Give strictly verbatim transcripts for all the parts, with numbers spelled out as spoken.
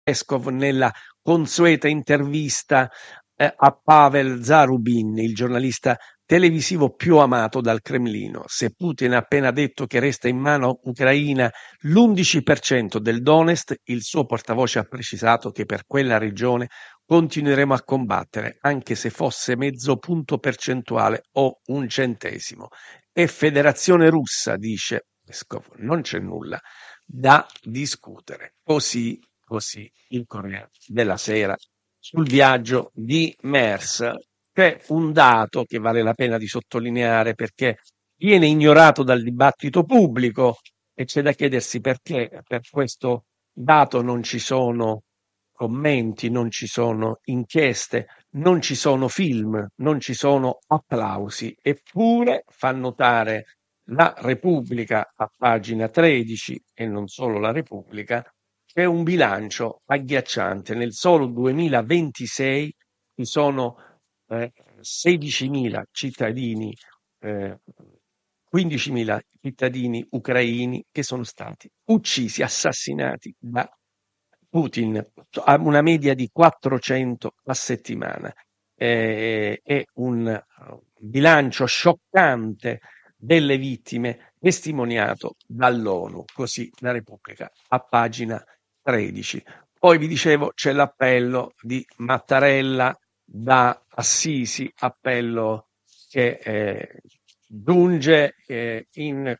Peskov nella consueta intervista eh, a Pavel Zarubin, il giornalista televisivo più amato dal Cremlino. Se Putin ha appena detto che resta in mano ucraina l'undici per cento del Donetsk, il suo portavoce ha precisato che per quella regione continueremo a combattere, anche se fosse mezzo punto percentuale o un centesimo. E Federazione Russa, dice Peskov, non c'è nulla da discutere. Così, così il Corriere della Sera sul viaggio di Merz. C'è un dato che vale la pena di sottolineare perché viene ignorato dal dibattito pubblico e c'è da chiedersi perché per questo dato non ci sono commenti, non ci sono inchieste, non ci sono film, non ci sono applausi, eppure fa notare la Repubblica a pagina tredici e non solo la Repubblica, c'è un bilancio agghiacciante. Nel solo duemilaventisei ci sono eh, sedicimila cittadini, eh, quindicimila cittadini ucraini che sono stati uccisi, assassinati da Putin, a una media di quattrocento a settimana. Eh, è un uh, bilancio scioccante delle vittime testimoniato dall'ONU, così la Repubblica a pagina tredici. Poi vi dicevo c'è l'appello di Mattarella da Assisi, appello che eh, giunge eh, in,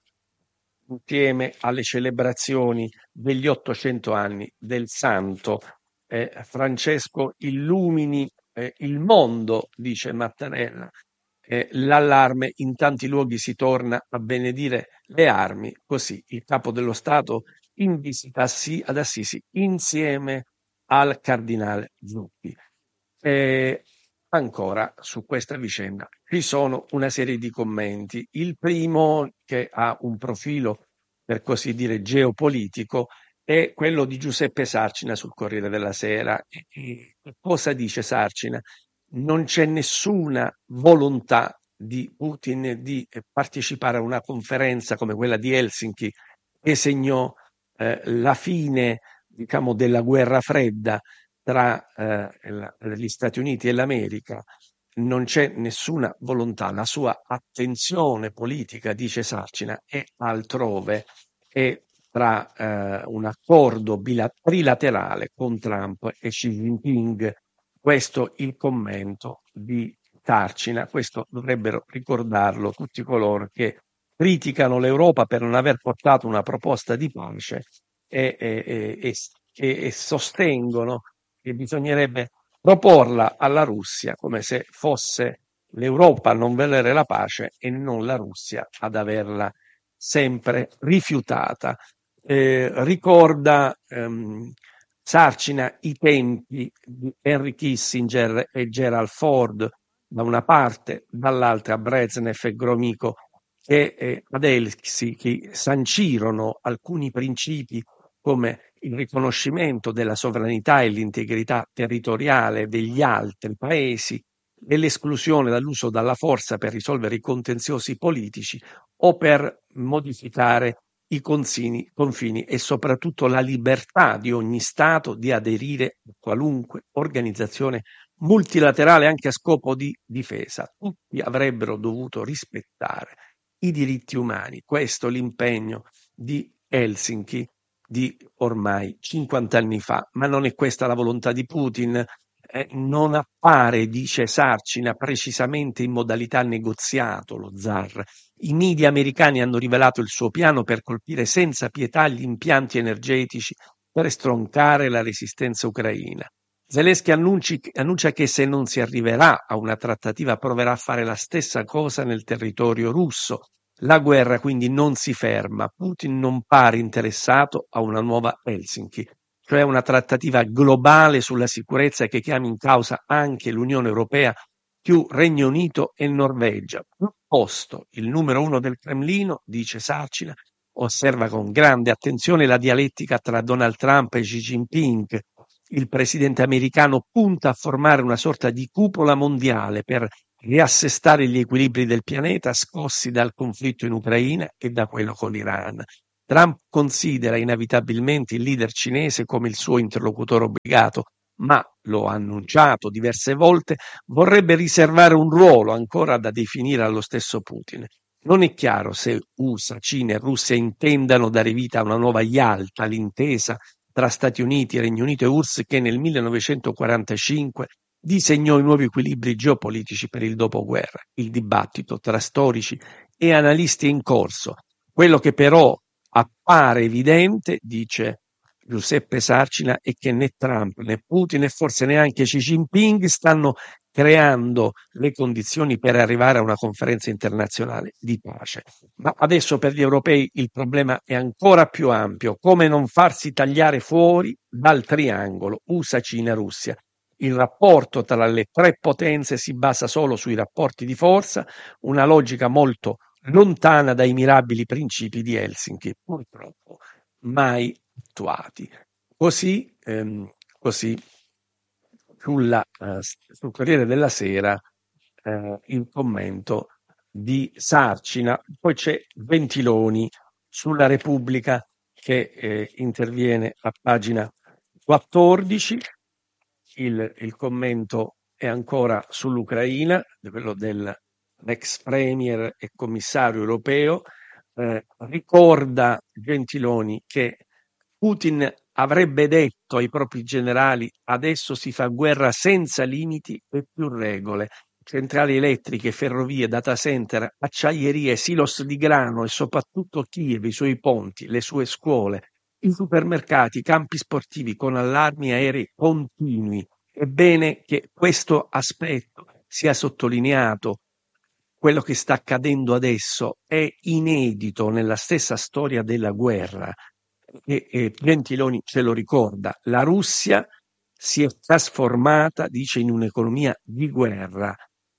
insieme alle celebrazioni degli ottocento anni del santo. Eh, Francesco illumini eh, il mondo, dice Mattarella. Eh, l'allarme, in tanti luoghi si torna a benedire le armi, così il capo dello Stato in visita ad Assisi insieme al cardinale Zuppi. Eh, ancora su questa vicenda ci sono una serie di commenti. Il primo, che ha un profilo per così dire geopolitico, è quello di Giuseppe Sarcina sul Corriere della Sera. E, e cosa dice Sarcina? Non c'è nessuna volontà di Putin di partecipare a una conferenza come quella di Helsinki che segnò eh, la fine, diciamo, della guerra fredda tra eh, gli Stati Uniti e l'America. Non c'è nessuna volontà, la sua attenzione politica, dice Sarcina, è altrove, è tra eh, un accordo bila- trilaterale con Trump e Xi Jinping. Questo il commento di Sarcina, questo dovrebbero ricordarlo tutti coloro che criticano l'Europa per non aver portato una proposta di pace e, e, e, e, e sostengono che bisognerebbe proporla alla Russia come se fosse l'Europa a non volere la pace e non la Russia ad averla sempre rifiutata. Eh, ricorda ehm, Sarcina i tempi di Henry Kissinger e Gerald Ford da una parte, dall'altra Brezhnev e Gromyko che eh, ad Helsinki sancirono alcuni principi come il riconoscimento della sovranità e l'integrità territoriale degli altri paesi e l'esclusione dall'uso della forza per risolvere i contenziosi politici o per modificare i confini, confini e soprattutto la libertà di ogni Stato di aderire a qualunque organizzazione multilaterale anche a scopo di difesa. Tutti avrebbero dovuto rispettare i diritti umani. Questo è l'impegno di Helsinki di ormai cinquanta anni fa, ma non è questa la volontà di Putin. Eh, non appare, dice Sarcina, precisamente in modalità negoziato lo zar. I media americani hanno rivelato il suo piano per colpire senza pietà gli impianti energetici per stroncare la resistenza ucraina. Zelensky annunci, annuncia che se non si arriverà a una trattativa proverà a fare la stessa cosa nel territorio russo. La guerra quindi non si ferma. Putin non pare interessato a una nuova Helsinki, cioè una trattativa globale sulla sicurezza che chiami in causa anche l'Unione Europea più Regno Unito e Norvegia. Piuttosto, il numero uno del Cremlino, dice Sarcina, osserva con grande attenzione la dialettica tra Donald Trump e Xi Jinping. Il presidente americano punta a formare una sorta di cupola mondiale per riassestare gli equilibri del pianeta scossi dal conflitto in Ucraina e da quello con l'Iran. Trump considera inevitabilmente il leader cinese come il suo interlocutore obbligato, ma, lo ha annunciato diverse volte, vorrebbe riservare un ruolo ancora da definire allo stesso Putin. Non è chiaro se U S A, Cina e Russia intendano dare vita a una nuova Yalta, l'intesa tra Stati Uniti, Regno Unito e U R S S che nel millenovecentoquarantacinque disegnò i nuovi equilibri geopolitici per il dopoguerra. Il dibattito tra storici e analisti è in corso. Quello che però appare evidente, dice Giuseppe Sarcina, è che né Trump né Putin e forse neanche Xi Jinping stanno creando le condizioni per arrivare a una conferenza internazionale di pace. Ma adesso per gli europei il problema è ancora più ampio: come non farsi tagliare fuori dal triangolo U S A, Cina, Russia. Il rapporto tra le tre potenze si basa solo sui rapporti di forza, una logica molto lontana dai mirabili principi di Helsinki, purtroppo mai attuati. Così, ehm, così sulla, eh, sul Corriere della Sera eh, il commento di Sarcina. Poi c'è Ventiloni sulla Repubblica che eh, interviene a pagina quattordici. Il, il commento è ancora sull'Ucraina, quello dell'ex premier e commissario europeo. Eh, ricorda Gentiloni che Putin avrebbe detto ai propri generali: adesso si fa guerra senza limiti e più regole. Centrali elettriche, ferrovie, data center, acciaierie, silos di grano e soprattutto Kiev, i suoi ponti, le sue scuole, i supermercati, i campi sportivi con allarmi aerei continui. È bene che questo aspetto sia sottolineato. Quello che sta accadendo adesso è inedito nella stessa storia della guerra. E, e Gentiloni ce lo ricorda: la Russia si è trasformata, dice, in un'economia di guerra,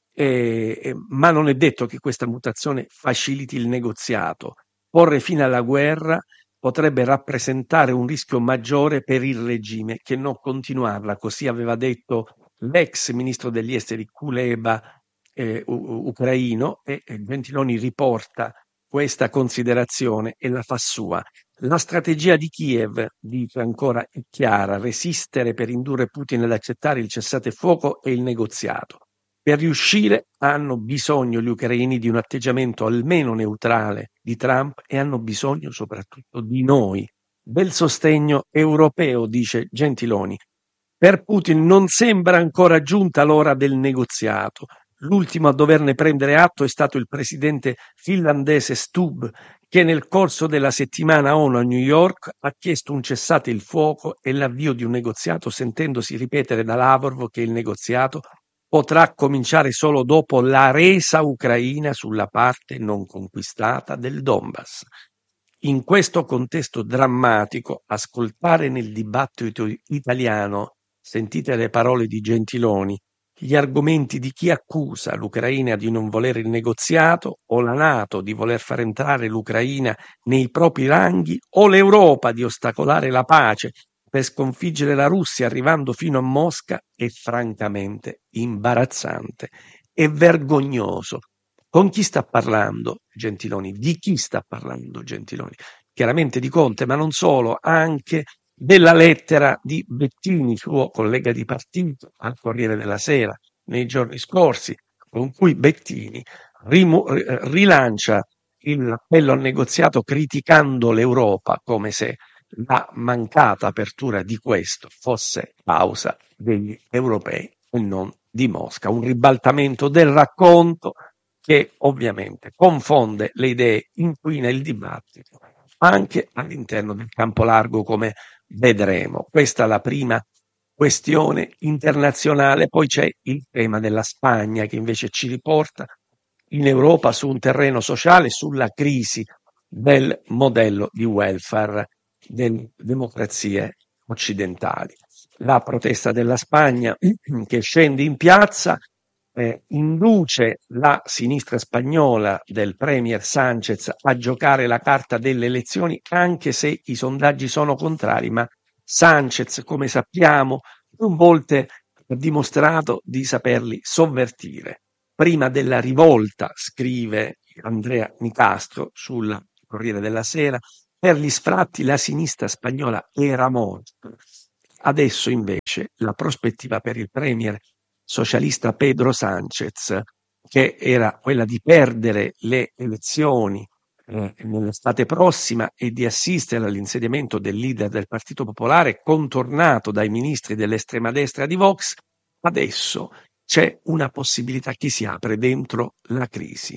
e, e, ma non è detto che questa mutazione faciliti il negoziato. Porre fine alla guerra potrebbe rappresentare un rischio maggiore per il regime che non continuarla, così aveva detto l'ex ministro degli esteri Kuleba, eh, u- ucraino, e, e Gentiloni riporta questa considerazione e la fa sua. La strategia di Kiev, dice ancora, è chiara: resistere per indurre Putin ad accettare il cessate-fuoco e il negoziato. Per riuscire hanno bisogno gli ucraini di un atteggiamento almeno neutrale di Trump e hanno bisogno soprattutto di noi, del sostegno europeo, dice Gentiloni. Per Putin non sembra ancora giunta l'ora del negoziato. L'ultimo a doverne prendere atto è stato il presidente finlandese Stubb, che nel corso della settimana ONU a New York ha chiesto un cessate il fuoco e l'avvio di un negoziato, sentendosi ripetere da Lavrov che il negoziato potrà cominciare solo dopo la resa ucraina sulla parte non conquistata del Donbass. In questo contesto drammatico, ascoltare nel dibattito italiano, sentite le parole di Gentiloni, gli argomenti di chi accusa l'Ucraina di non volere il negoziato, o la NATO di voler far entrare l'Ucraina nei propri ranghi, o l'Europa di ostacolare la pace per sconfiggere la Russia arrivando fino a Mosca, è francamente imbarazzante e vergognoso. Con chi sta parlando Gentiloni? Di chi sta parlando Gentiloni? Chiaramente di Conte, ma non solo, anche della lettera di Bettini, suo collega di partito, al Corriere della Sera nei giorni scorsi, con cui Bettini rimu- rilancia l'appello al negoziato criticando l'Europa, come se la mancata apertura di questo fosse causa degli europei e non di Mosca. Un ribaltamento del racconto che ovviamente confonde le idee, inquina il dibattito anche all'interno del campo largo, come vedremo. Questa è la prima questione internazionale. Poi c'è il tema della Spagna, che invece ci riporta in Europa su un terreno sociale, sulla crisi del modello di welfare delle democrazie occidentali. La protesta della Spagna che scende in piazza eh, induce la sinistra spagnola del premier Sánchez a giocare la carta delle elezioni, anche se i sondaggi sono contrari, ma Sánchez, come sappiamo, più volte ha dimostrato di saperli sovvertire. Prima della rivolta, scrive Andrea Nicastro sul Corriere della Sera, Per gli sfratti la sinistra spagnola era morta. Adesso invece la prospettiva per il premier socialista Pedro Sánchez, che era quella di perdere le elezioni eh, nell'estate prossima e di assistere all'insediamento del leader del Partito Popolare, contornato dai ministri dell'estrema destra di Vox, adesso c'è una possibilità che si apre dentro la crisi.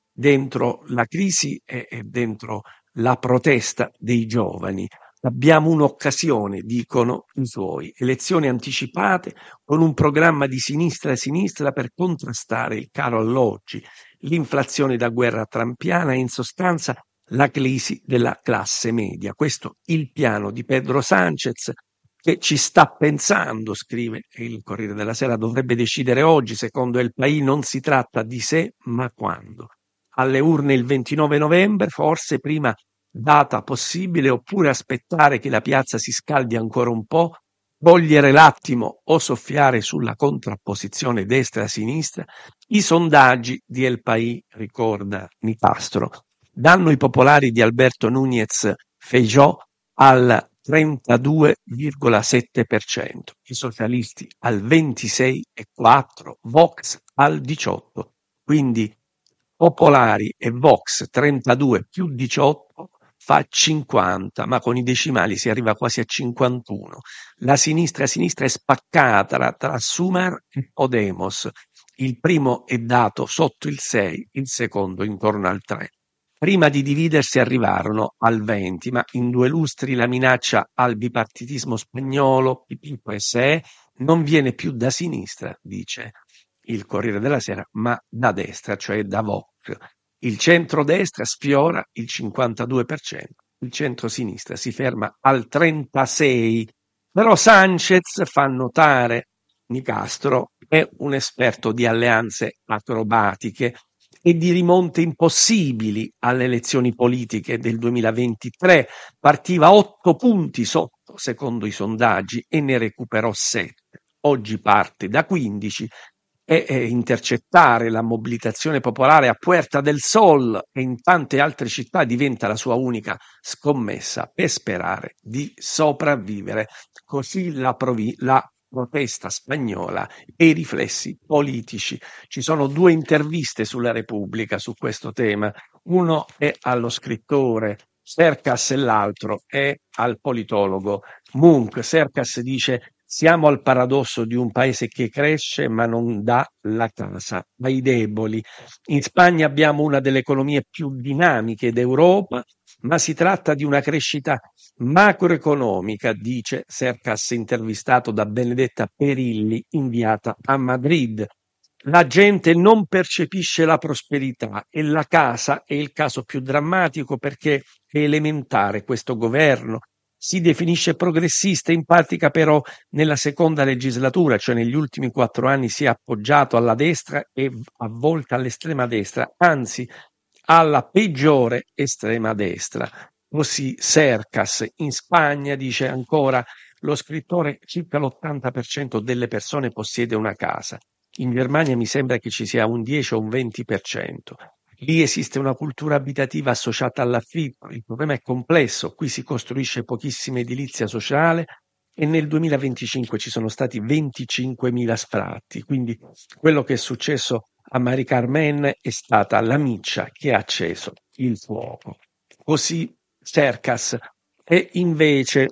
Dentro la crisi e, e dentro la protesta dei giovani. Abbiamo un'occasione, dicono i suoi, elezioni anticipate con un programma di sinistra a sinistra per contrastare il caro alloggi, l'inflazione da guerra trampiana e in sostanza la crisi della classe media. Questo il piano di Pedro Sánchez, che ci sta pensando, scrive il Corriere della Sera, dovrebbe decidere oggi, secondo El País non si tratta di se ma quando. Alle urne il ventinove novembre, forse prima data possibile, oppure aspettare che la piazza si scaldi ancora un po', cogliere l'attimo o soffiare sulla contrapposizione destra-sinistra. I sondaggi di El País, ricorda Nicastro, danno i popolari di Alberto Núñez Feijóo al trentadue virgola sette per cento, i socialisti al ventisei virgola quattro per cento, Vox al diciotto per cento. Quindi Popolari e Vox trentadue più diciotto fa cinquanta, ma con i decimali si arriva quasi a cinquantuno. La sinistra sinistra è spaccata tra, tra Sumar e Podemos. Il primo è dato sotto il sei, il secondo intorno al tre. Prima di dividersi arrivarono al venti, ma in due lustri la minaccia al bipartitismo spagnolo, P P P S E, non viene più da sinistra, dice il Corriere della Sera, ma da destra, cioè da Vox. Il centrodestra sfiora il cinquantadue per cento, il centrosinistra si ferma al trentasei per cento. Però Sánchez, fa notare Nicastro, è un esperto di alleanze acrobatiche e di rimonte impossibili alle elezioni politiche del duemilaventitré. Partiva otto punti sotto, secondo i sondaggi, e ne recuperò sette. Oggi parte da quindici e, e intercettare la mobilitazione popolare a Puerta del Sol e in tante altre città diventa la sua unica scommessa per sperare di sopravvivere. Così la, provi- la protesta spagnola e i riflessi politici. Ci sono due interviste sulla Repubblica su questo tema. Uno è allo scrittore Cercas e l'altro è al politologo Munk. Cercas dice: siamo al paradosso di un paese che cresce ma non dà la casa ai deboli. In Spagna abbiamo una delle economie più dinamiche d'Europa, ma si tratta di una crescita macroeconomica, dice Cercas, intervistato da Benedetta Perilli, inviata a Madrid. La gente non percepisce la prosperità e la casa è il caso più drammatico perché è elementare questo governo. Si definisce progressista, in pratica però nella seconda legislatura, cioè negli ultimi quattro anni, si è appoggiato alla destra e a volte all'estrema destra, anzi alla peggiore estrema destra. Così Cercas. In Spagna, dice ancora lo scrittore, circa l'ottanta per cento delle persone possiede una casa. In Germania mi sembra che ci sia un dieci o un venti per cento. Lì esiste una cultura abitativa associata all'affitto. Il problema è complesso. Qui si costruisce pochissima edilizia sociale e nel duemilaventicinque ci sono stati venticinquemila sfratti. Quindi quello che è successo a Mari Carmen è stata la miccia che ha acceso il fuoco. Così Cercas. E invece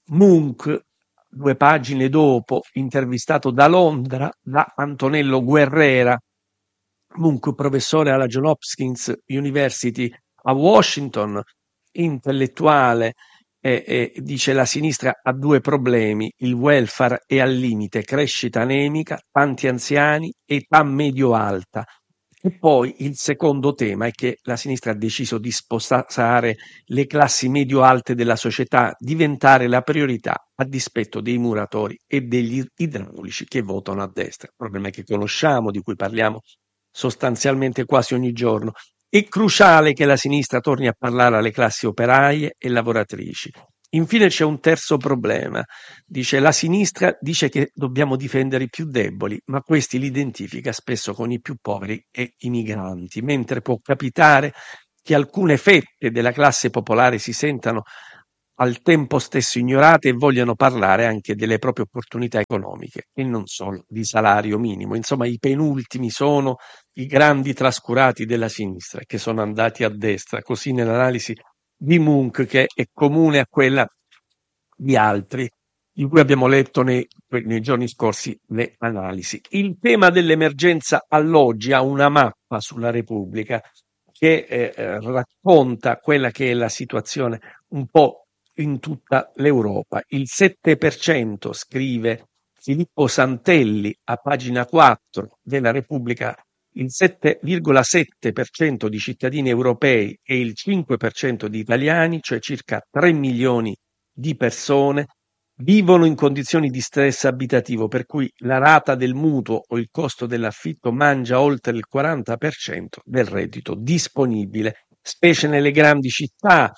Munk, due pagine dopo, intervistato da Londra da Antonello Guerrera, Munk, professore alla Johns Hopkins University a Washington, intellettuale, e, e dice: la sinistra ha due problemi, il welfare è al limite, crescita anemica, tanti anziani, età medio-alta. E poi il secondo tema è che la sinistra ha deciso di spostare le classi medio-alte della società, diventare la priorità a dispetto dei muratori e degli idraulici che votano a destra. Il problema è che conosciamo, di cui parliamo sostanzialmente quasi ogni giorno. È cruciale che la sinistra torni a parlare alle classi operaie e lavoratrici. Infine c'è un terzo problema. Dice: la sinistra dice che dobbiamo difendere i più deboli, ma questi li identifica spesso con i più poveri e i migranti, mentre può capitare che alcune fette della classe popolare si sentano al tempo stesso ignorate e vogliano parlare anche delle proprie opportunità economiche e non solo di salario minimo. Insomma, i penultimi sono i grandi trascurati della sinistra che sono andati a destra, così nell'analisi di Munch, che è comune a quella di altri di cui abbiamo letto nei, nei giorni scorsi le analisi. Il tema dell'emergenza alloggi ha una mappa sulla Repubblica che eh, eh, racconta quella che è la situazione un po' in tutta l'Europa. Il sette per cento, scrive Filippo Santelli a pagina quattro della Repubblica, il sette virgola sette per cento di cittadini europei e il cinque per cento di italiani, cioè circa tre milioni di persone, vivono in condizioni di stress abitativo, per cui la rata del mutuo o il costo dell'affitto mangia oltre il quaranta per cento del reddito disponibile, specie nelle grandi città,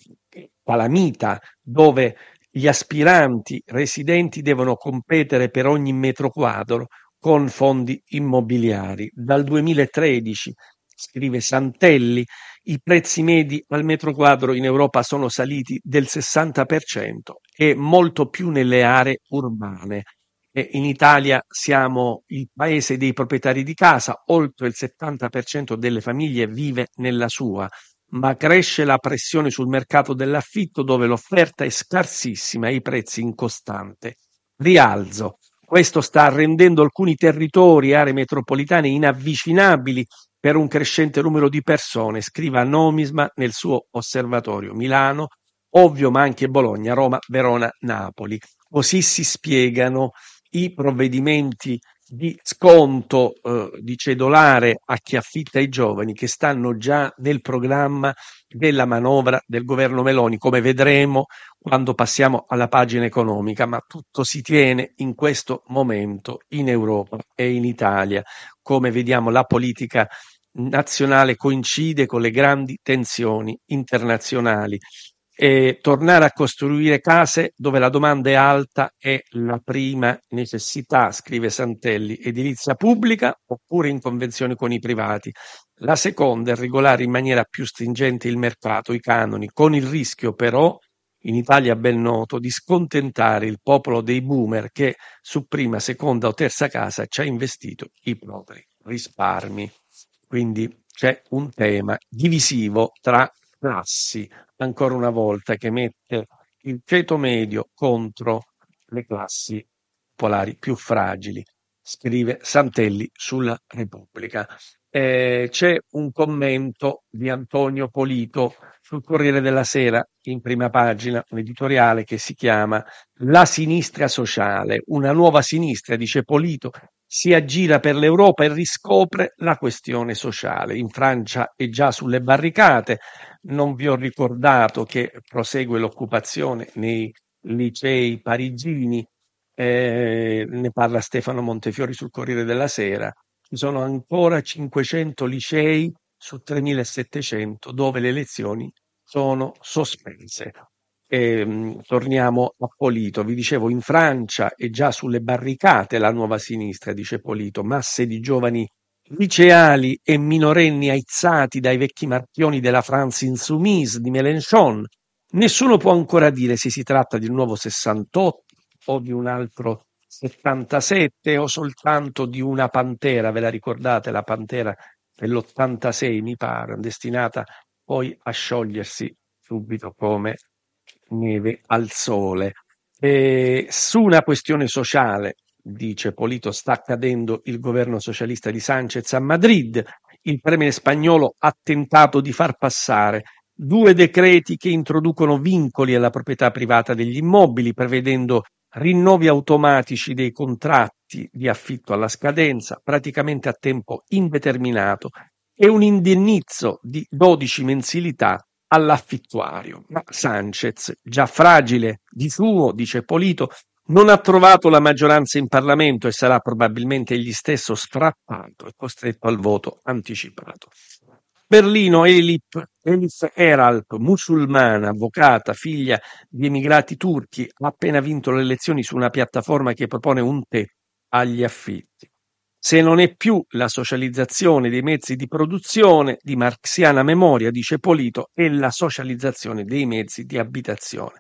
calamita, dove gli aspiranti residenti devono competere per ogni metro quadro con fondi immobiliari. Dal duemilatredici, scrive Santelli, i prezzi medi al metro quadro in Europa sono saliti del sessanta per cento e molto più nelle aree urbane. E in Italia siamo il paese dei proprietari di casa, oltre il settanta per cento delle famiglie vive nella sua, ma cresce la pressione sul mercato dell'affitto dove l'offerta è scarsissima e i prezzi in costante rialzo. Questo sta rendendo alcuni territori e aree metropolitane inavvicinabili per un crescente numero di persone, scrive Nomisma nel suo osservatorio. Milano, ovvio, ma anche Bologna, Roma, Verona, Napoli. Così si spiegano i provvedimenti di sconto eh, di cedolare a chi affitta ai giovani che stanno già nel programma della manovra del governo Meloni, come vedremo quando passiamo alla pagina economica, ma tutto si tiene in questo momento in Europa e in Italia. Come vediamo, la politica nazionale coincide con le grandi tensioni internazionali. E tornare a costruire case dove la domanda è alta è la prima necessità, scrive Santelli, edilizia pubblica oppure in convenzione con i privati. La seconda è regolare in maniera più stringente il mercato, i canoni, con il rischio però, in Italia ben noto, di scontentare il popolo dei boomer che su prima, seconda o terza casa ci ha investito i propri risparmi. Quindi c'è un tema divisivo tra classi, ancora una volta, che mette il ceto medio contro le classi popolari più fragili, scrive Santelli sulla Repubblica. Eh, c'è un commento di Antonio Polito sul Corriere della Sera in prima pagina, un editoriale che si chiama La sinistra sociale, una nuova sinistra, dice Polito, si aggira per l'Europa e riscopre la questione sociale. In Francia è già sulle barricate. Non vi ho ricordato che prosegue l'occupazione nei licei parigini, eh, ne parla Stefano Montefiori sul Corriere della Sera. Ci sono ancora cinquecento licei su tremilasettecento dove le lezioni sono sospese. E, torniamo a Polito. Vi dicevo, in Francia è già sulle barricate la nuova sinistra, dice Polito, masse di giovani liceali e minorenni aizzati dai vecchi marchioni della France Insoumise di Mélenchon. Nessuno può ancora dire se si tratta di un nuovo sessantotto o di un altro settantasette o soltanto di una pantera. Ve la ricordate, la pantera dell'ottantasei, mi pare, destinata poi a sciogliersi subito come neve al sole. E su una questione sociale, dice Polito, sta accadendo il governo socialista di Sánchez a Madrid. Il premier spagnolo ha tentato di far passare due decreti che introducono vincoli alla proprietà privata degli immobili, prevedendo rinnovi automatici dei contratti di affitto alla scadenza, praticamente a tempo indeterminato, e un indennizzo di dodici mensilità all'affittuario. Ma Sánchez, già fragile di suo, dice Polito, non ha trovato la maggioranza in Parlamento e sarà probabilmente egli stesso strappato e costretto al voto anticipato. Berlino, Elif, Elif Eralp, musulmana, avvocata, figlia di emigrati turchi, ha appena vinto le elezioni su una piattaforma che propone un tetto agli affitti. se non è più la socializzazione dei mezzi di produzione di marxiana memoria, dice Polito, è la socializzazione dei mezzi di abitazione.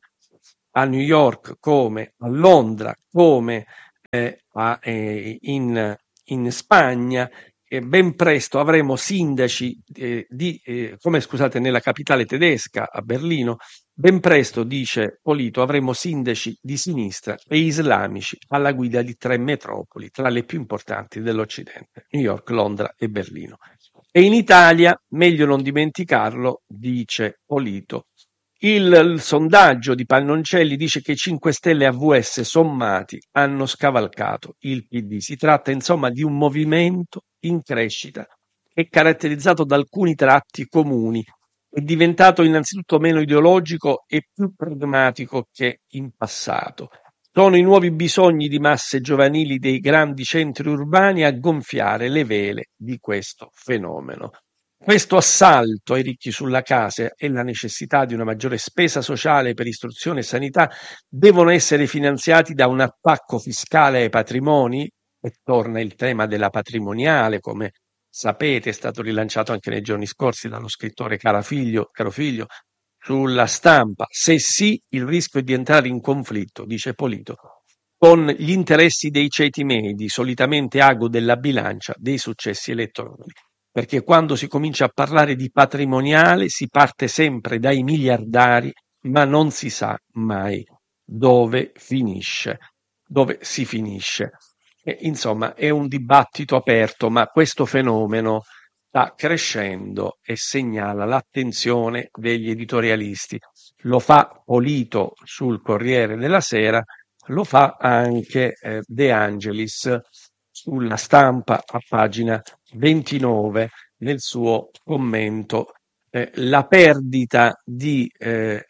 A New York come a Londra, come eh, a, eh, in, in Spagna, e ben presto avremo sindaci eh, di, eh, come scusate, nella capitale tedesca, a Berlino, ben presto, dice Polito, avremo sindaci di sinistra e islamici alla guida di tre metropoli, tra le più importanti dell'Occidente, New York, Londra e Berlino. E in Italia, meglio non dimenticarlo, dice Polito, il, il sondaggio di Pannoncelli dice che i cinque Stelle A V S sommati hanno scavalcato il P D. Si tratta insomma di un movimento in crescita e caratterizzato da alcuni tratti comuni. È diventato innanzitutto meno ideologico e più pragmatico che in passato. Sono i nuovi bisogni di masse giovanili dei grandi centri urbani a gonfiare le vele di questo fenomeno. Questo assalto ai ricchi sulla casa e la necessità di una maggiore spesa sociale per istruzione e sanità devono essere finanziati da un attacco fiscale ai patrimoni, e torna il tema della patrimoniale, come sapete è stato rilanciato anche nei giorni scorsi dallo scrittore Carafiglio, Carofiglio sulla Stampa. Se sì, il rischio è di entrare in conflitto, dice Polito, con gli interessi dei ceti medi, solitamente ago della bilancia dei successi elettorali. Perché quando si comincia a parlare di patrimoniale si parte sempre dai miliardari, ma non si sa mai dove finisce, dove si finisce. E, insomma, è un dibattito aperto, ma questo fenomeno sta crescendo e segnala l'attenzione degli editorialisti. Lo fa Polito sul Corriere della Sera, lo fa anche eh, De Angelis sulla Stampa a pagina ventinove nel suo commento. Eh, la perdita di eh,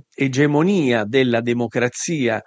egemonia della democrazia,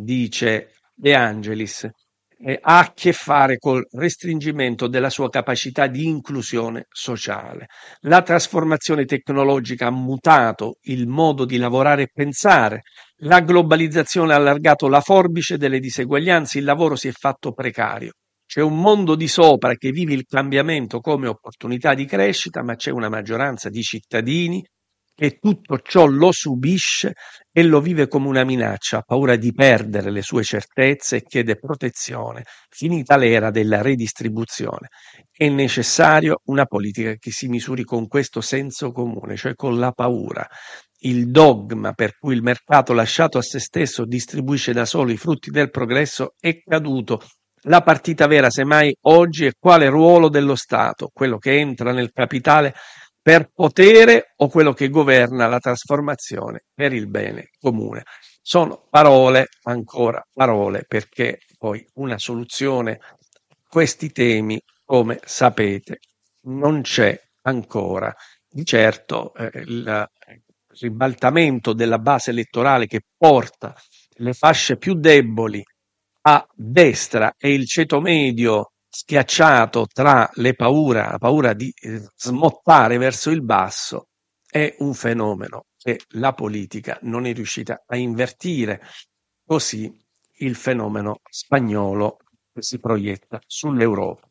dice De Angelis, eh, ha a che fare col restringimento della sua capacità di inclusione sociale. La trasformazione tecnologica ha mutato il modo di lavorare e pensare, la globalizzazione ha allargato la forbice delle diseguaglianze, il lavoro si è fatto precario. C'è un mondo di sopra che vive il cambiamento come opportunità di crescita, ma c'è una maggioranza di cittadini che tutto ciò lo subisce e lo vive come una minaccia, ha paura di perdere le sue certezze e chiede protezione, finita l'era della redistribuzione. È necessario una politica che si misuri con questo senso comune, cioè con la paura. Il dogma per cui il mercato lasciato a se stesso distribuisce da solo i frutti del progresso è caduto. La partita vera, semmai, oggi è quale ruolo dello Stato, quello che entra nel capitale per potere o quello che governa la trasformazione per il bene comune. Sono parole, ancora parole, perché poi una soluzione a questi temi, come sapete, non c'è ancora. Di certo eh, il ribaltamento della base elettorale che porta le fasce più deboli a destra e il ceto medio schiacciato tra le paure, la paura di eh, smottare verso il basso, è un fenomeno che la politica non è riuscita a invertire. Così il fenomeno spagnolo che si proietta sull'Europa.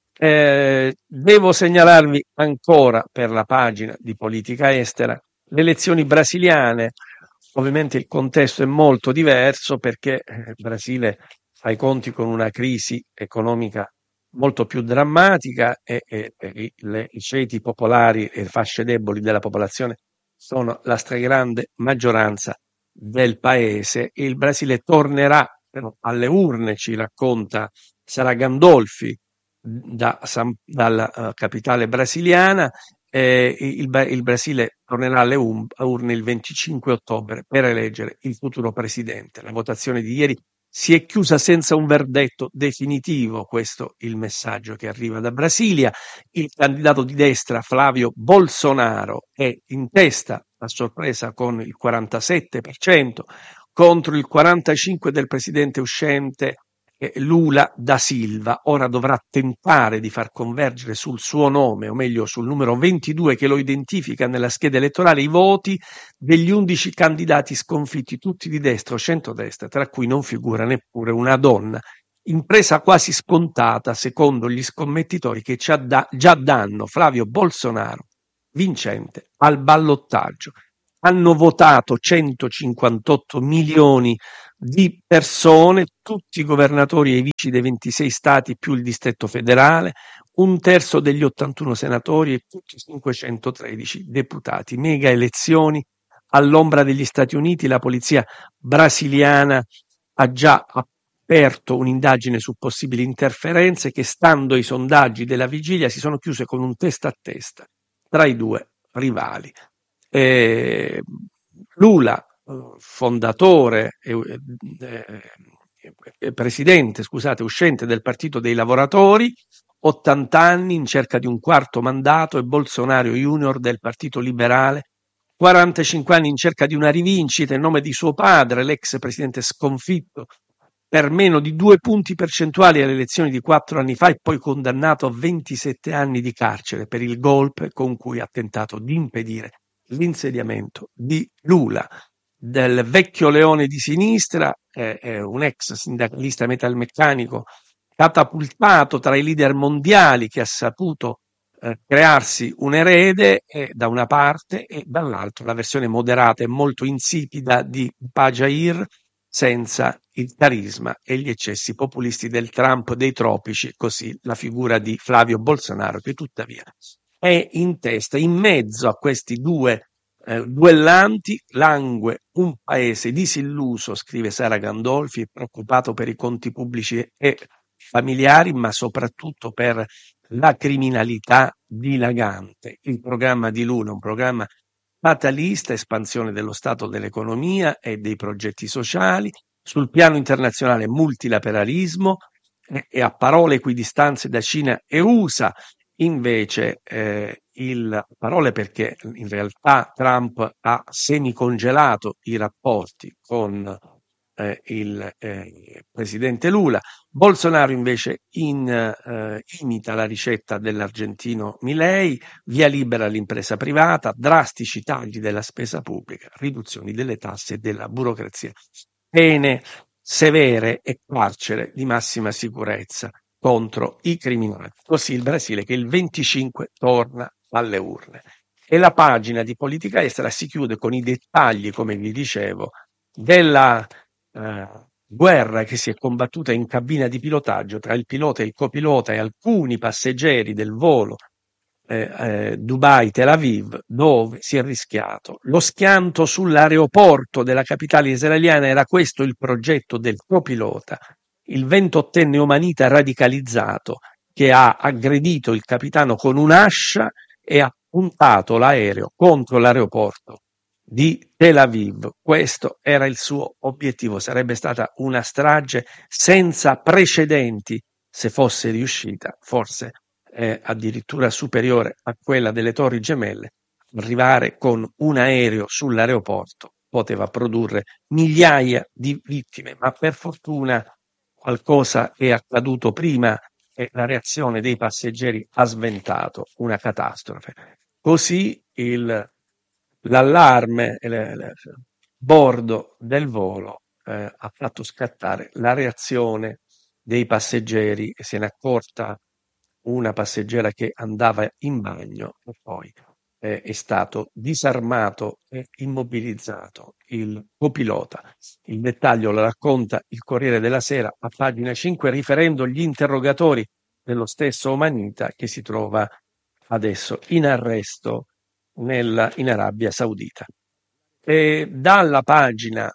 Eh, devo segnalarvi ancora per la pagina di politica estera le elezioni brasiliane. Ovviamente il contesto è molto diverso perché il Brasile fa i conti con una crisi economica molto più drammatica e, e, e le, i ceti popolari e le fasce deboli della popolazione sono la stragrande maggioranza del paese. Il Brasile tornerà però alle urne, ci racconta Sara Gandolfi da San, dalla uh, capitale brasiliana. Eh, il, il Brasile tornerà alle urne il venticinque ottobre per eleggere il futuro presidente. La votazione di ieri si è chiusa senza un verdetto definitivo, questo è il messaggio che arriva da Brasilia. Il candidato di destra Flavio Bolsonaro è in testa a sorpresa con il quarantasette per cento contro il quarantacinque per cento del presidente uscente Lula da Silva. Ora dovrà tentare di far convergere sul suo nome, o meglio sul numero ventidue che lo identifica nella scheda elettorale, i voti degli undici candidati sconfitti, tutti di destra o centrodestra, tra cui non figura neppure una donna. impresa quasi scontata secondo gli scommettitori che già, da, già danno Flavio Bolsonaro vincente al ballottaggio. Hanno votato centocinquantotto milioni di persone, tutti i governatori e i vici dei ventisei stati più il distretto federale, un terzo degli ottantuno senatori e tutti i cinquecentotredici deputati. Mega elezioni all'ombra degli Stati Uniti. La polizia brasiliana ha già aperto un'indagine su possibili interferenze che, stando ai sondaggi della vigilia, si sono chiuse con un testa a testa tra i due rivali. Eh, Lula, fondatore e eh, eh, presidente, scusate, uscente del Partito dei Lavoratori, ottanta anni in cerca di un quarto mandato, e Bolsonaro Junior del Partito Liberale, quarantacinque anni in cerca di una rivincita in nome di suo padre, l'ex presidente sconfitto per meno di due punti percentuali alle elezioni di quattro anni fa e poi condannato a ventisette anni di carcere per il golpe con cui ha tentato di impedire l'insediamento di Lula. Del vecchio leone di sinistra, eh, è un ex sindacalista metalmeccanico catapultato tra i leader mondiali, che ha saputo eh, crearsi un erede eh, da una parte, e dall'altra la versione moderata e molto insipida di Pajair, senza il carisma e gli eccessi populisti del Trump dei tropici, così la figura di Flavio Bolsonaro, che tuttavia è in testa, in mezzo a questi due eh, duellanti, langue un paese disilluso, scrive Sara Gandolfi, preoccupato per i conti pubblici e familiari, ma soprattutto per la criminalità dilagante. Il programma di Lula è un programma fatalista, espansione dello Stato, dell'economia e dei progetti sociali, sul piano internazionale multilateralismo eh, e a parole equidistanze da Cina e U S A. Invece eh, il parole, perché in realtà Trump ha semicongelato i rapporti con eh, il eh, presidente Lula. Bolsonaro invece in, eh, imita la ricetta dell'argentino Milei, via libera all'impresa privata, drastici tagli della spesa pubblica, riduzioni delle tasse e della burocrazia, pene severe e carcere di massima sicurezza contro i criminali. Così il Brasile, che il venticinque torna alle urne. E la pagina di politica estera si chiude con i dettagli, come vi dicevo, della eh, guerra che si è combattuta in cabina di pilotaggio tra il pilota e il copilota e alcuni passeggeri del volo eh, eh, Dubai-Tel Aviv, dove si è rischiato lo schianto sull'aeroporto della capitale israeliana. Era questo il progetto del copilota, il ventottenne omanita radicalizzato che ha aggredito il capitano con un'ascia e ha puntato l'aereo contro l'aeroporto di Tel Aviv. Questo era il suo obiettivo. Sarebbe stata una strage senza precedenti se fosse riuscita, forse eh, addirittura superiore a quella delle Torri Gemelle. Arrivare con un aereo sull'aeroporto poteva produrre migliaia di vittime, ma per fortuna qualcosa è accaduto prima e la reazione dei passeggeri ha sventato una catastrofe. Così il, l'allarme, il bordo del volo eh, ha fatto scattare la reazione dei passeggeri, e se ne è accorta una passeggera che andava in bagno, e poi eh, è stato disarmato e immobilizzato il copilota. Il dettaglio lo racconta il Corriere della Sera a pagina cinque, riferendo gli interrogatori dello stesso Omanita, che si trova adesso in arresto nel, in Arabia Saudita. E dalla pagina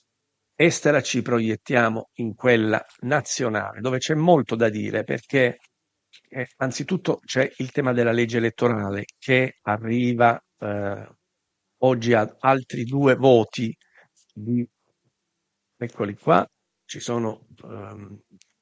estera ci proiettiamo in quella nazionale, dove c'è molto da dire, perché eh, anzitutto c'è il tema della legge elettorale, che arriva eh, oggi a altri due voti di, eccoli qua, ci sono ehm,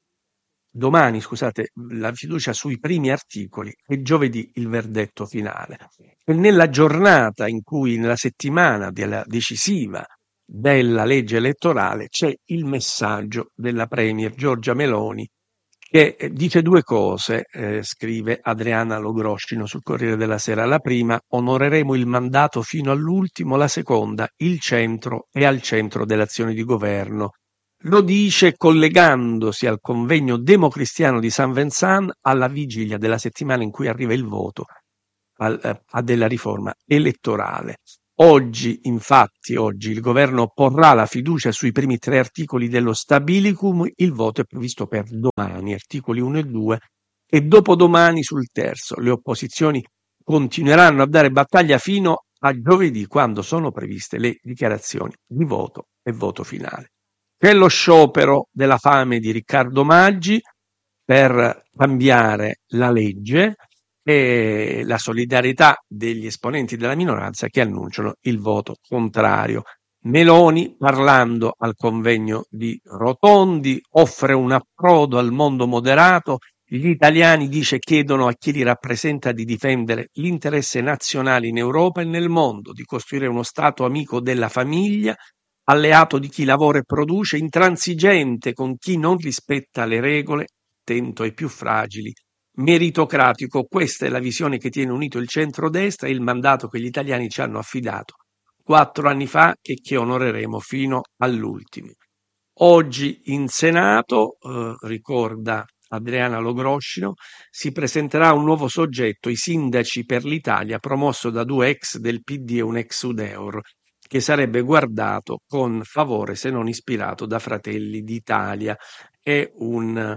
domani, scusate, la fiducia sui primi articoli e giovedì il verdetto finale. E nella giornata in cui, nella settimana della decisiva della legge elettorale, c'è il messaggio della premier Giorgia Meloni, che dice due cose, eh, scrive Adriana Logroscino sul Corriere della Sera. La prima: onoreremo il mandato fino all'ultimo. La seconda: il centro è al centro dell'azione di governo. Lo dice collegandosi al convegno democristiano di San Vincent alla vigilia della settimana in cui arriva il voto al, eh, a della riforma elettorale. Oggi, infatti, oggi il governo porrà la fiducia sui primi tre articoli dello Stabilicum, il voto è previsto per domani, articoli uno e due, e dopodomani sul terzo. Le opposizioni continueranno a dare battaglia fino a giovedì, quando sono previste le dichiarazioni di voto e voto finale. C'è lo sciopero della fame di Riccardo Maggi per cambiare la legge e la solidarietà degli esponenti della minoranza che annunciano il voto contrario. Meloni, parlando al convegno di Rotondi, offre un approdo al mondo moderato. Gli italiani, dice, chiedono a chi li rappresenta di difendere l'interesse nazionale in Europa e nel mondo, di costruire uno Stato amico della famiglia, alleato di chi lavora e produce, intransigente con chi non rispetta le regole, attento ai più fragili, meritocratico. Questa è la visione che tiene unito il centrodestra e il mandato che gli italiani ci hanno affidato quattro anni fa e che onoreremo fino all'ultimo. Oggi in Senato, eh, ricorda Adriana Logroscino, si presenterà un nuovo soggetto, i sindaci per l'Italia, promosso da due ex del P D e un ex Udeur, che sarebbe guardato con favore se non ispirato da Fratelli d'Italia. È un,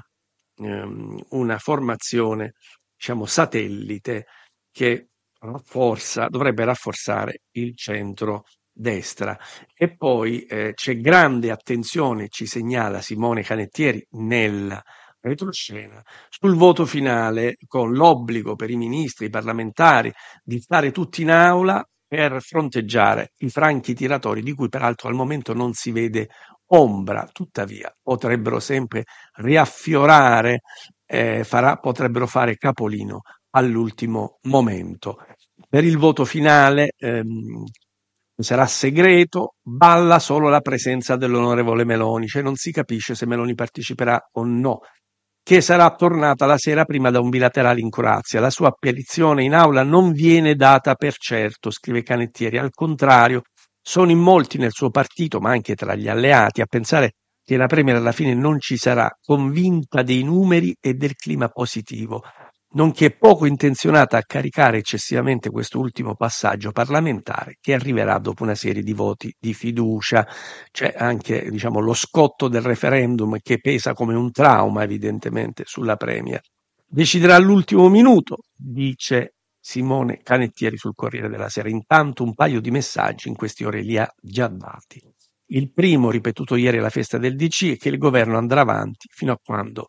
ehm, una formazione, diciamo, satellite che rafforza, dovrebbe rafforzare il centro-destra. E poi eh, c'è grande attenzione, ci segnala Simone Canettieri nella retroscena, sul voto finale, con l'obbligo per i ministri, i parlamentari di stare tutti in aula per fronteggiare i franchi tiratori, di cui peraltro al momento non si vede ombra. Tuttavia potrebbero sempre riaffiorare, eh, farà, potrebbero fare capolino all'ultimo momento. Per il voto finale ehm, sarà segreto, balla solo la presenza dell'onorevole Meloni, cioè non si capisce se Meloni parteciperà o no, che sarà tornata la sera prima da un bilaterale in Croazia. La sua apparizione in aula non viene data per certo, scrive Canettieri, al contrario, sono in molti nel suo partito, ma anche tra gli alleati, a pensare che la Premier alla fine non ci sarà, convinta dei numeri e del clima positivo, nonché poco intenzionata a caricare eccessivamente questo ultimo passaggio parlamentare che arriverà dopo una serie di voti di fiducia. C'è anche, diciamo, lo scotto del referendum che pesa come un trauma evidentemente sulla Premier. Deciderà all'ultimo minuto, dice Simone Canettieri sul Corriere della Sera. Intanto un paio di messaggi in queste ore li ha già dati. Il primo, ripetuto ieri alla festa del D C, è che il governo andrà avanti fino a quando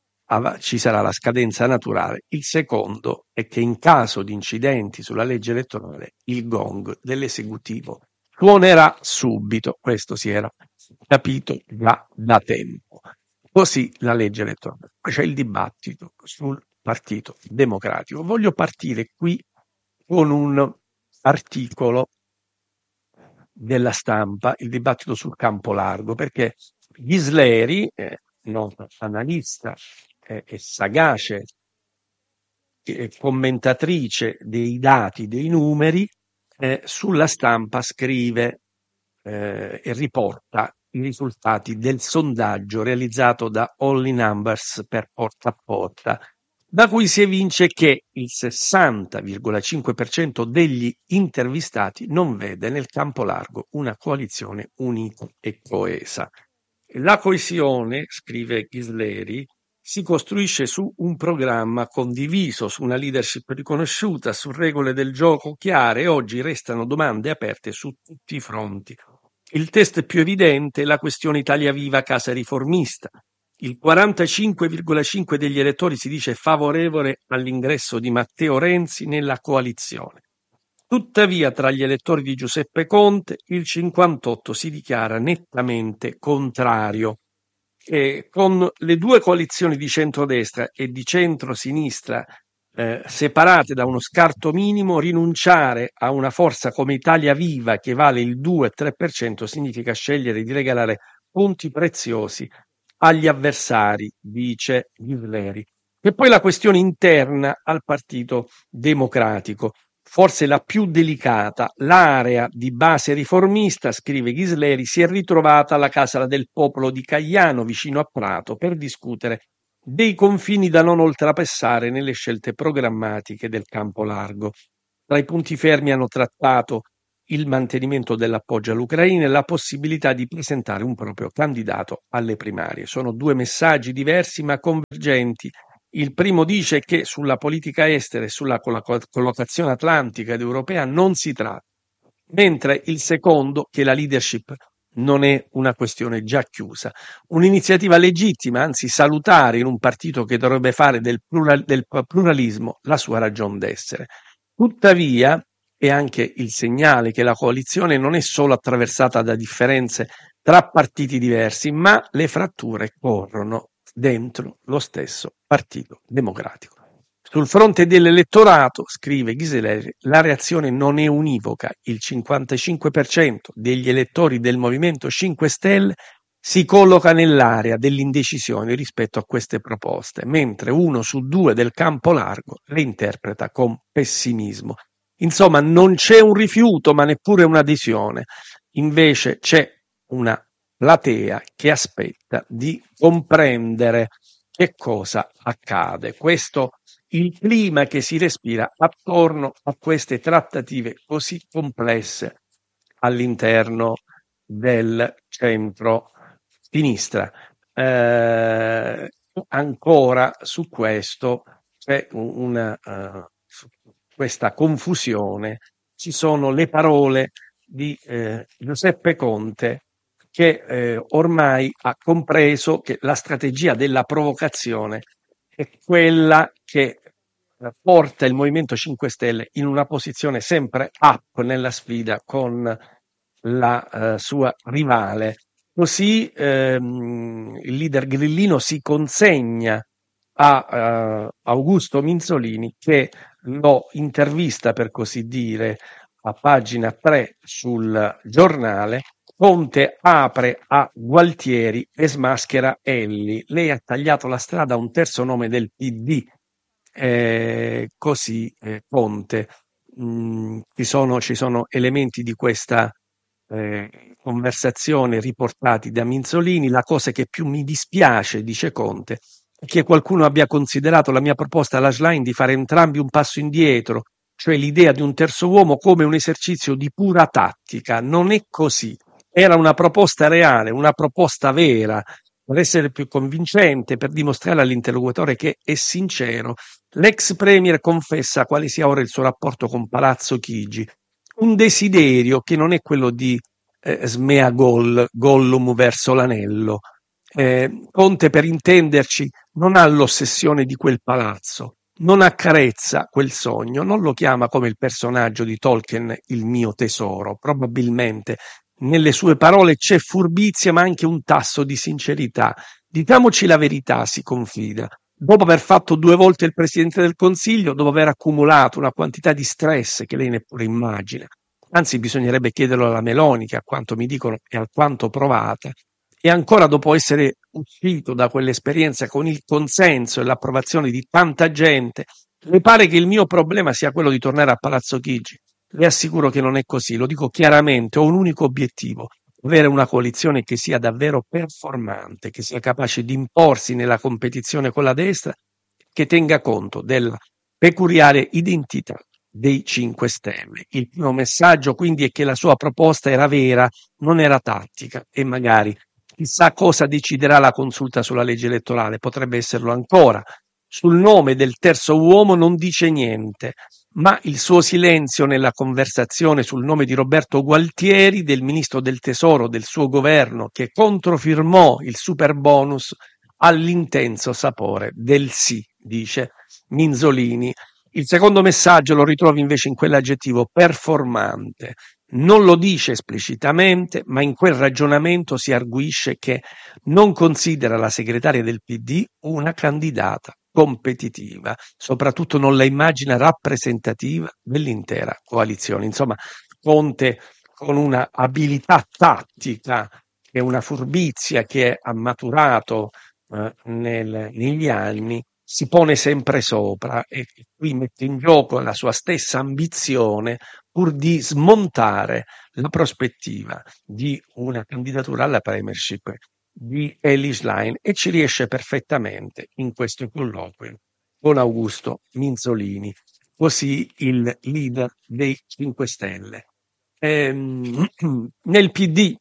ci sarà la scadenza naturale. Il secondo è che in caso di incidenti sulla legge elettorale il gong dell'esecutivo suonerà subito. Questo si era capito già da tempo. Così la legge elettorale. Poi c'è il dibattito sul Partito Democratico. Voglio partire qui con un articolo della Stampa, il dibattito sul campo largo, perché Ghisleri, eh, nota analista eh, e sagace eh, commentatrice dei dati, dei numeri, eh, sulla Stampa scrive eh, e riporta i risultati del sondaggio realizzato da Only Numbers per Porta a Porta, da cui si evince che il sessanta virgola cinque per cento degli intervistati non vede nel campo largo una coalizione unita e coesa. La coesione, scrive Ghisleri, si costruisce su un programma condiviso, su una leadership riconosciuta, su regole del gioco chiare, e oggi restano domande aperte su tutti i fronti. Il test più evidente è la questione Italia Viva Casa Riformista. Il quarantacinque virgola cinque degli elettori si dice favorevole all'ingresso di Matteo Renzi nella coalizione. Tuttavia, tra gli elettori di Giuseppe Conte, il cinquantotto si dichiara nettamente contrario. E con le due coalizioni di centrodestra e di centrosinistra eh, separate da uno scarto minimo, rinunciare a una forza come Italia Viva che vale il due tre per cento significa scegliere di regalare punti preziosi agli avversari, dice Ghisleri. E poi la questione interna al Partito Democratico. forse la più delicata, l'area di base riformista, scrive Ghisleri, si è ritrovata alla Casa del Popolo di Cagliano, vicino a Prato, per discutere dei confini da non oltrepassare nelle scelte programmatiche del campo largo. Tra i punti fermi hanno trattato il mantenimento dell'appoggio all'Ucraina e la possibilità di presentare un proprio candidato alle primarie. Sono due messaggi diversi ma convergenti. Il primo dice che sulla politica estera e sulla collocazione atlantica ed europea non si tratta, mentre il secondo che la leadership non è una questione già chiusa. Un'iniziativa legittima, anzi salutare in un partito che dovrebbe fare del, plural, del pluralismo la sua ragion d'essere. Tuttavia è anche il segnale che la coalizione non è solo attraversata da differenze tra partiti diversi, ma le fratture corrono dentro lo stesso Partito Democratico. Sul fronte dell'elettorato, scrive Ghisleri, la reazione non è univoca. Il cinquantacinque per cento degli elettori del Movimento cinque Stelle si colloca nell'area dell'indecisione rispetto a queste proposte, mentre uno su due del campo largo le interpreta con pessimismo. Insomma, non c'è un rifiuto, ma neppure un'adesione. Invece c'è una platea che aspetta di comprendere che cosa accade. Questo il clima che si respira attorno a queste trattative così complesse all'interno del centro-sinistra. Eh, ancora su questo c'è una, uh, su questa confusione, ci sono le parole di eh, Giuseppe Conte, che eh, ormai ha compreso che la strategia della provocazione è quella che eh, porta il Movimento cinque Stelle in una posizione sempre up nella sfida con la eh, sua rivale. Così ehm, il leader grillino si consegna a eh, Augusto Minzolini, che lo intervista, per così dire, a pagina tre sul giornale. Conte apre a Gualtieri e smaschera Elli. Lei ha tagliato la strada a un terzo nome del P D, eh, così eh, Conte. Mm, ci sono, ci sono elementi di questa eh, conversazione riportati da Minzolini. La cosa che più mi dispiace, dice Conte, è che qualcuno abbia considerato la mia proposta alla Schlein di fare entrambi un passo indietro, cioè l'idea di un terzo uomo, come un esercizio di pura tattica. Non è così. Era una proposta reale, una proposta vera, per essere più convincente, per dimostrare all'interlocutore che è sincero. L'ex premier confessa quale sia ora il suo rapporto con Palazzo Chigi, un desiderio che non è quello di eh, Smeagol, Gollum verso l'anello. Eh, Conte, per intenderci, non ha l'ossessione di quel palazzo, non accarezza quel sogno, non lo chiama come il personaggio di Tolkien il mio tesoro. Probabilmente nelle sue parole c'è furbizia, ma anche un tasso di sincerità. Diciamoci la verità, si confida. Dopo aver fatto due volte il Presidente del Consiglio, dopo aver accumulato una quantità di stress che lei neppure immagina, anzi bisognerebbe chiederlo alla Meloni, che a quanto mi dicono è alquanto provata, e ancora dopo essere uscito da quell'esperienza con il consenso e l'approvazione di tanta gente, le pare che il mio problema sia quello di tornare a Palazzo Chigi? Le assicuro che non è così, lo dico chiaramente, ho un unico obiettivo: avere una coalizione che sia davvero performante, che sia capace di imporsi nella competizione con la destra, che tenga conto della peculiare identità dei cinque Stelle. Il primo messaggio quindi è che la sua proposta era vera, non era tattica, e magari chissà cosa deciderà la consulta sulla legge elettorale, potrebbe esserlo ancora. Sul nome del terzo uomo non dice niente, ma il suo silenzio nella conversazione sul nome di Roberto Gualtieri, del ministro del tesoro del suo governo, che controfirmò il super bonus, ha l'intenso sapore del sì, dice Minzolini. Il secondo messaggio lo ritrovi invece in quell'aggettivo performante. Non lo dice esplicitamente, ma in quel ragionamento si arguisce che non considera la segretaria del P D una candidata competitiva, soprattutto non la immagina rappresentativa dell'intera coalizione. Insomma, Conte, con una abilità tattica e una furbizia che ha maturato eh, nel, negli anni, si pone sempre sopra e qui mette in gioco la sua stessa ambizione pur di smontare la prospettiva di una candidatura alla premiership di Elly Schlein e ci riesce perfettamente in questo colloquio con Augusto Minzolini, così il leader dei cinque Stelle. Ehm, nel P D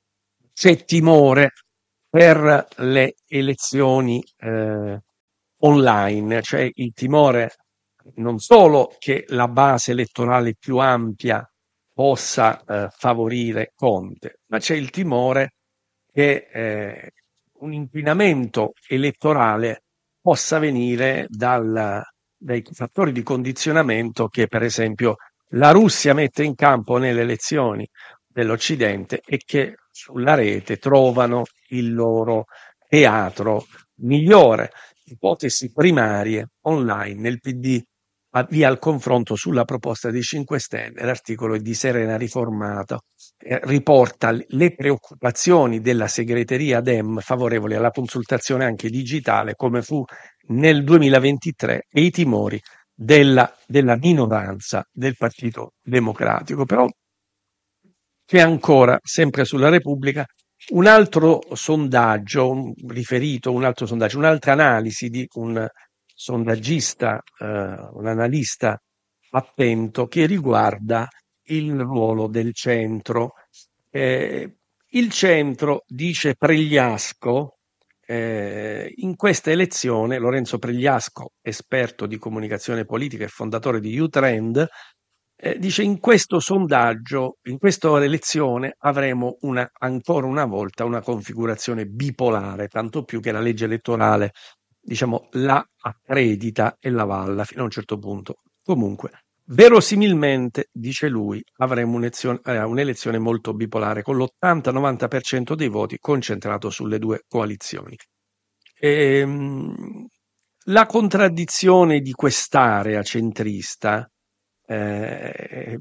c'è timore per le elezioni eh, online, cioè il timore non solo che la base elettorale più ampia possa eh, favorire Conte, ma c'è il timore che eh, un inquinamento elettorale possa venire dal, dai fattori di condizionamento che per esempio la Russia mette in campo nelle elezioni dell'Occidente e che sulla rete trovano il loro teatro migliore. Ipotesi primarie online nel P D avvia il confronto sulla proposta dei cinque Stelle. L'articolo è di Serena Riformata, eh, riporta le preoccupazioni della segreteria Dem favorevoli alla consultazione anche digitale come fu nel duemilaventitré e i timori della, della minoranza del Partito Democratico. Però c'è ancora, sempre sulla Repubblica, un altro sondaggio un, riferito, un altro sondaggio, un'altra analisi di un sondaggista, eh, un analista attento che riguarda il ruolo del centro. Eh, il centro, dice Pregliasco, eh, in questa elezione, Lorenzo Pregliasco, esperto di comunicazione politica e fondatore di Utrend, eh, dice in questo sondaggio, in questa elezione avremo una, ancora una volta una configurazione bipolare, tanto più che la legge elettorale, diciamo, la accredita e la valla fino a un certo punto. Comunque, verosimilmente, dice lui, avremo un'elezione, eh, un'elezione molto bipolare, con l'ottanta novanta per cento dei voti concentrato sulle due coalizioni. Ehm, la contraddizione di quest'area centrista eh,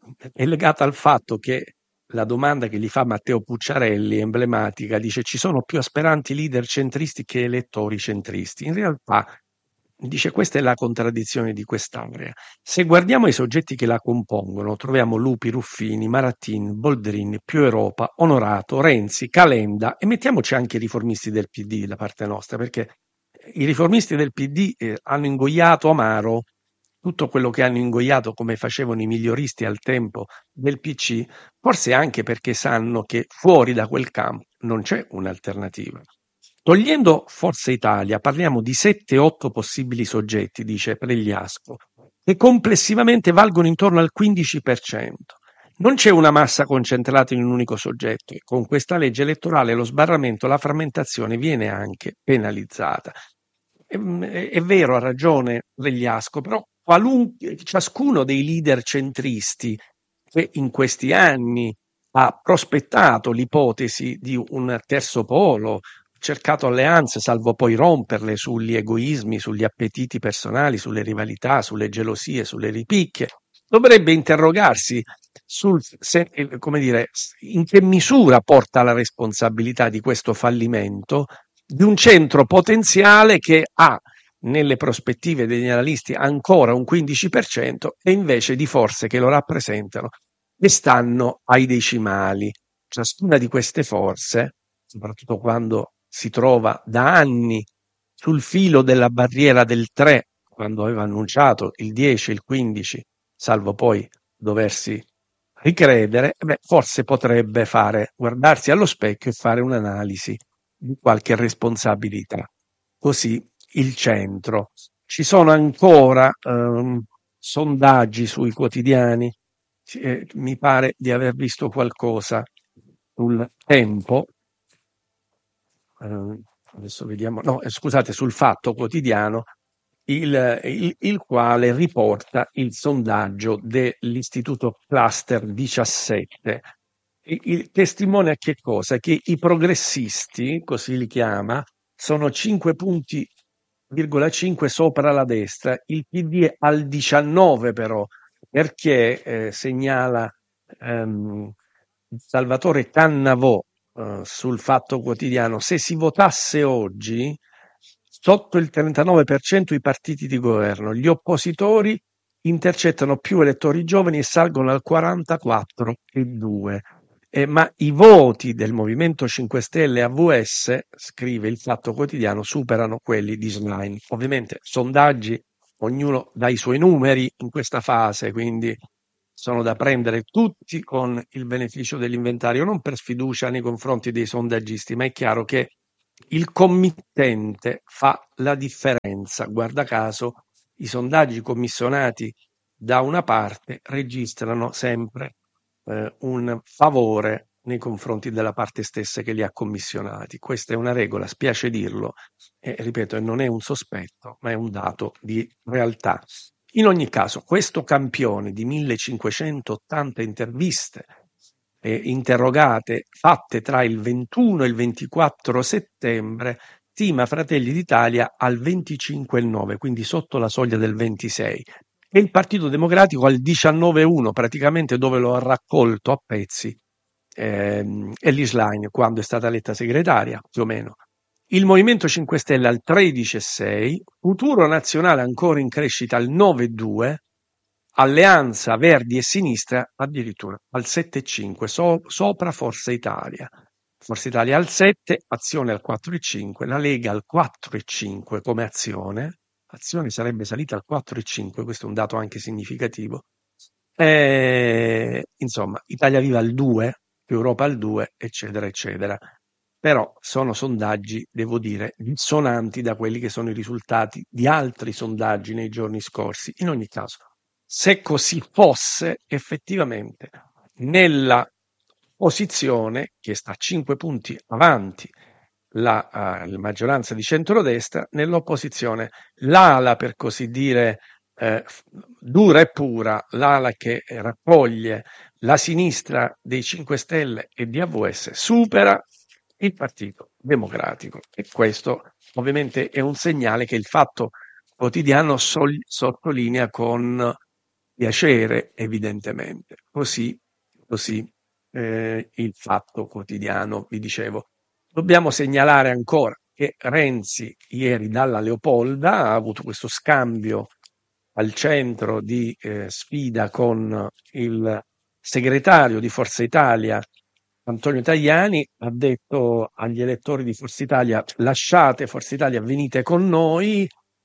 è legata al fatto che la domanda che gli fa Matteo Pucciarelli, emblematica, dice ci sono più aspiranti leader centristi che elettori centristi. In realtà, dice questa è la contraddizione di quest'area. Se guardiamo i soggetti che la compongono, troviamo Lupi, Ruffini, Marattin, Boldrini, Più Europa, Onorato, Renzi, Calenda e mettiamoci anche i riformisti del P D da parte nostra, perché i riformisti del P D eh, hanno ingoiato amaro tutto quello che hanno ingoiato come facevano i miglioristi al tempo del P C, forse anche perché sanno che fuori da quel campo non c'è un'alternativa. Togliendo Forza Italia, parliamo di sette otto possibili soggetti, dice Pregliasco, che complessivamente valgono intorno al quindici per cento. Non c'è una massa concentrata in un unico soggetto e con questa legge elettorale lo sbarramento, la frammentazione viene anche penalizzata. È, è vero, ha ragione Pregliasco, però qualunque, ciascuno dei leader centristi che in questi anni ha prospettato l'ipotesi di un terzo polo, cercato alleanze, salvo poi romperle sugli egoismi, sugli appetiti personali, sulle rivalità, sulle gelosie, sulle ripicche, dovrebbe interrogarsi sul se, come dire, in che misura porta la responsabilità di questo fallimento di un centro potenziale che ha nelle prospettive degli analisti ancora un quindici per cento e invece di forze che lo rappresentano e stanno ai decimali. Ciascuna di queste forze, soprattutto quando si trova da anni sul filo della barriera del tre, quando aveva annunciato il dieci, il quindici, salvo poi doversi ricredere, beh, forse potrebbe fare, guardarsi allo specchio e fare un'analisi di qualche responsabilità. Così il centro. Ci sono ancora ehm, sondaggi sui quotidiani, eh, mi pare di aver visto qualcosa sul Tempo, eh, adesso vediamo, no, eh, scusate, sul Fatto Quotidiano, il, il, il quale riporta il sondaggio dell'Istituto Cluster diciassette. Il, il testimone a che cosa? Che i progressisti, così li chiama, sono cinque punti virgola cinque sopra la destra, il P D è al diciannove però, perché eh, segnala ehm, Salvatore Cannavò eh, sul Fatto Quotidiano, se si votasse oggi sotto il trentanove per cento i partiti di governo, gli oppositori intercettano più elettori giovani e salgono al quarantaquattro virgola due. Eh, ma i voti del Movimento cinque Stelle A V S, scrive il Fatto Quotidiano, superano quelli di Schlein. Ovviamente sondaggi, ognuno dà i suoi numeri in questa fase, quindi sono da prendere tutti con il beneficio dell'inventario, non per sfiducia nei confronti dei sondaggisti, ma è chiaro che il committente fa la differenza. Guarda caso, i sondaggi commissionati da una parte registrano sempre eh, un favore nei confronti della parte stessa che li ha commissionati. Questa è una regola, spiace dirlo, e ripeto, non è un sospetto, ma è un dato di realtà. In ogni caso, questo campione di millecinquecentottanta interviste eh, interrogate fatte tra il ventuno e il ventiquattro settembre stima Fratelli d'Italia al venticinque virgola nove, quindi sotto la soglia del ventisei, e il Partito Democratico al diciannove virgola uno, praticamente dove lo ha raccolto a pezzi ehm, Elly Schlein quando è stata eletta segretaria, più o meno. Il Movimento cinque Stelle al tredici virgola sei, Futuro Nazionale ancora in crescita al nove virgola due, Alleanza Verdi e Sinistra addirittura al sette virgola cinque, so, sopra Forza Italia. Forza Italia al sette, Azione al quattro virgola cinque, la Lega al quattro virgola cinque come Azione. Azione sarebbe salita al quattro virgola cinque, questo è un dato anche significativo. E, insomma, Italia Viva al due, Europa al due, eccetera, eccetera. Però sono sondaggi, devo dire, dissonanti da quelli che sono i risultati di altri sondaggi nei giorni scorsi. In ogni caso, se così fosse, effettivamente, nella posizione che sta a cinque punti avanti la, uh, la maggioranza di centrodestra, nell'opposizione l'ala, per così dire, eh, dura e pura, l'ala che raccoglie la sinistra dei cinque Stelle e di A V S, supera il Partito Democratico, e questo ovviamente è un segnale che il Fatto Quotidiano sol- sottolinea con piacere, evidentemente. Così, così eh, il Fatto Quotidiano, vi dicevo. Dobbiamo segnalare ancora che Renzi ieri dalla Leopolda ha avuto questo scambio al centro di eh, sfida con il segretario di Forza Italia Antonio Tajani, ha detto agli elettori di Forza Italia: lasciate Forza Italia, venite con noi,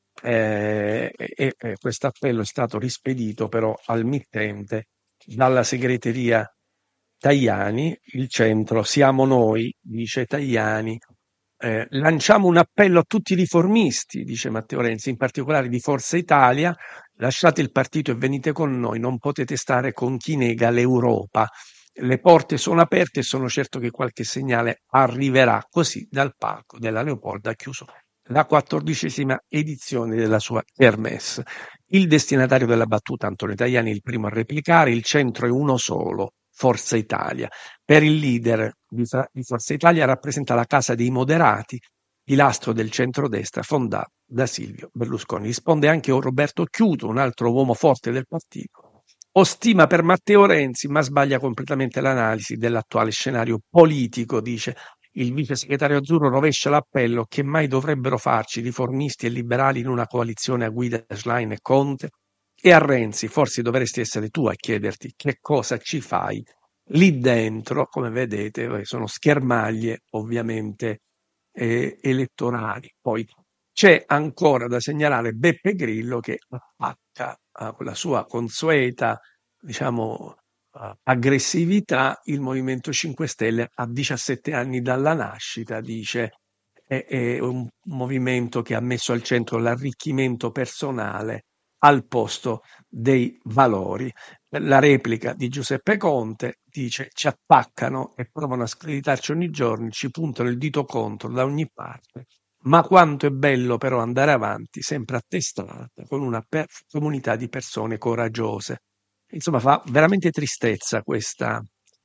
eh, e, e questo appello è stato rispedito però al mittente dalla segreteria Tajani. Il centro siamo noi, dice Tajani. Eh, lanciamo un appello a tutti i riformisti, dice Matteo Renzi, in particolare di Forza Italia: lasciate il partito e venite con noi, non potete stare con chi nega l'Europa. Le porte sono aperte e sono certo che qualche segnale arriverà. Così dal palco della Leopolda ha chiuso la quattordicesima edizione della sua Kermesse. Il destinatario della battuta, Antonio Tajani, è il primo a replicare: il centro è uno solo, Forza Italia. Per il leader di Forza Italia rappresenta la Casa dei Moderati, pilastro del centrodestra fondato da Silvio Berlusconi. Risponde anche Roberto Chiuto, un altro uomo forte del partito. Ho stima per Matteo Renzi, ma sbaglia completamente l'analisi dell'attuale scenario politico, dice il vice segretario azzurro. Rovescia l'appello che mai dovrebbero farci riformisti e liberali in una coalizione a guida Schlein e Conte. E a Renzi: forse dovresti essere tu a chiederti che cosa ci fai lì dentro. Come vedete, sono schermaglie ovviamente eh, elettorali. Poi c'è ancora da segnalare Beppe Grillo, che attacca uh, con la sua consueta, diciamo, uh, aggressività il Movimento cinque Stelle a diciassette anni dalla nascita. Dice è, è un movimento che ha messo al centro l'arricchimento personale al posto dei valori. La replica di Giuseppe Conte dice: ci attaccano e provano a screditarci ogni giorno, ci puntano il dito contro da ogni parte, ma quanto è bello però andare avanti sempre a testa alta con una per- comunità di persone coraggiose. Insomma, fa veramente tristezza questa,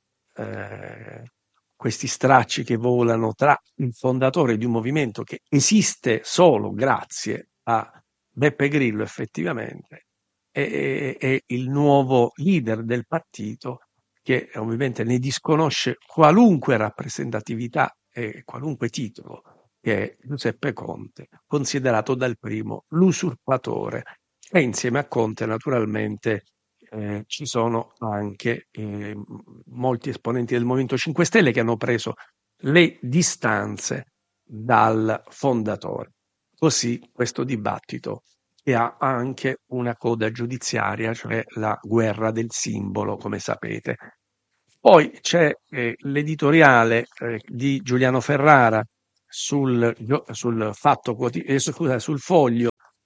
eh, questi stracci che volano tra il fondatore di un movimento che esiste solo grazie a Beppe Grillo, effettivamente, e, e, e il nuovo leader del partito, che ovviamente ne disconosce qualunque rappresentatività e qualunque titolo che è Giuseppe Conte, considerato dal primo l'usurpatore. E insieme a Conte, naturalmente, eh, ci sono anche eh, molti esponenti del Movimento cinque Stelle che hanno preso le distanze dal fondatore. Così questo dibattito che ha anche una coda giudiziaria, cioè la guerra del simbolo, come sapete. Poi c'è eh, l'editoriale eh, di Giuliano Ferrara sul, gio- sul fatto quoti- eh, scusa, sul Foglio.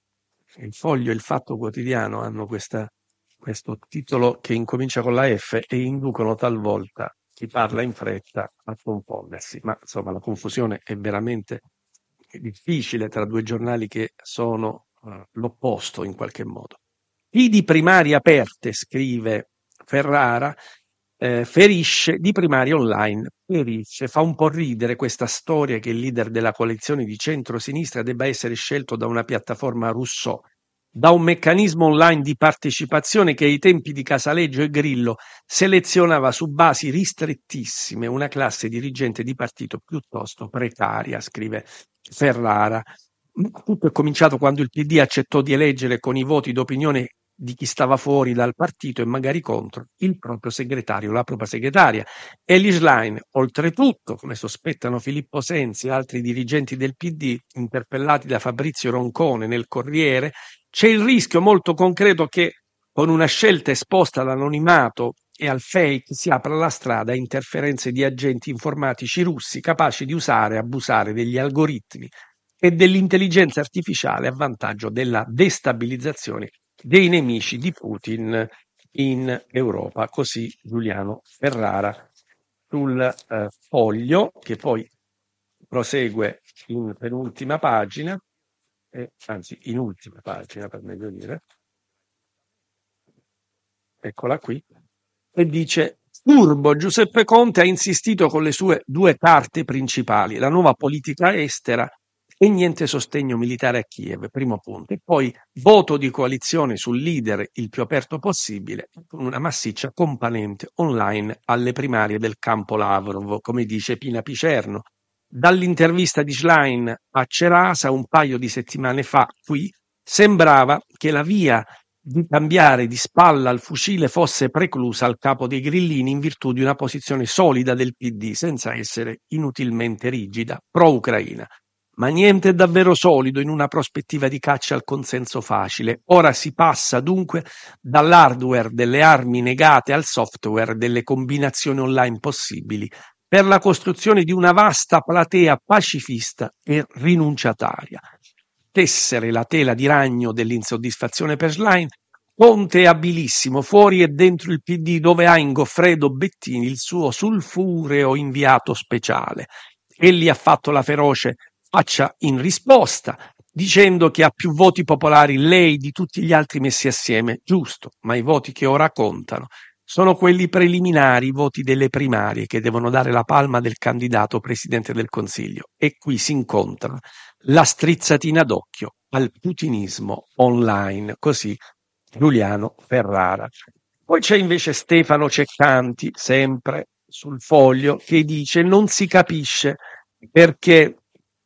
Il Foglio e il Fatto Quotidiano hanno questa- questo titolo che incomincia con la F e inducono talvolta chi parla in fretta a confondersi, ma insomma la confusione è veramente difficile tra due giornali che sono eh, l'opposto in qualche modo. Chi di primarie aperte, scrive Ferrara, eh, ferisce, di primarie online, ferisce. Fa un po' ridere questa storia che il leader della coalizione di centro-sinistra debba essere scelto da una piattaforma Rousseau, da un meccanismo online di partecipazione che ai tempi di Casaleggio e Grillo selezionava su basi ristrettissime una classe dirigente di partito piuttosto precaria, scrive Ferrara. Tutto è cominciato quando il P D accettò di eleggere con i voti d'opinione di chi stava fuori dal partito e magari contro il proprio segretario, la propria segretaria. Elly Schlein, oltretutto, come sospettano Filippo Sensi e altri dirigenti del P D, interpellati da Fabrizio Roncone nel Corriere, c'è il rischio molto concreto che con una scelta esposta all'anonimato e al fake si apra la strada a interferenze di agenti informatici russi capaci di usare e abusare degli algoritmi e dell'intelligenza artificiale a vantaggio della destabilizzazione dei nemici di Putin in Europa. Così Giuliano Ferrara sul eh, Foglio, che poi prosegue in penultima pagina, eh, anzi in ultima pagina per meglio dire, eccola qui, e dice: Furbo, Giuseppe Conte ha insistito con le sue due carte principali, la nuova politica estera e niente sostegno militare a Kiev, primo punto, e poi voto di coalizione sul leader il più aperto possibile, con una massiccia componente online alle primarie del campo Lavrov, come dice Pina Picerno. Dall'intervista di Schlein a Cerasa un paio di settimane fa, qui, sembrava che la via di cambiare di spalla al fucile fosse preclusa al capo dei grillini in virtù di una posizione solida del P D, senza essere inutilmente rigida, pro-Ucraina. Ma niente è davvero solido in una prospettiva di caccia al consenso facile. Ora si passa dunque dall'hardware delle armi negate al software delle combinazioni online possibili per la costruzione di una vasta platea pacifista e rinunciataria. Tessere la tela di ragno dell'insoddisfazione per Schlein, Conte è abilissimo, fuori e dentro il P D dove ha in Goffredo Bettini il suo sulfureo inviato speciale. Egli ha fatto la feroce faccia in risposta, dicendo che ha più voti popolari lei di tutti gli altri messi assieme. Giusto, ma i voti che ora contano sono quelli preliminari, i voti delle primarie che devono dare la palma del candidato presidente del Consiglio. E qui si incontra la strizzatina d'occhio al putinismo online, così Giuliano Ferrara. Poi c'è invece Stefano Ceccanti, sempre sul Foglio, che dice non si capisce perché